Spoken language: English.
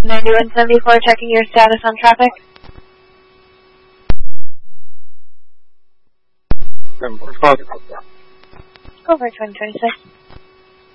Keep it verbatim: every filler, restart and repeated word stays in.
ninety-one seventy-four, checking your status on traffic. seven four five. Over twenty twenty-six.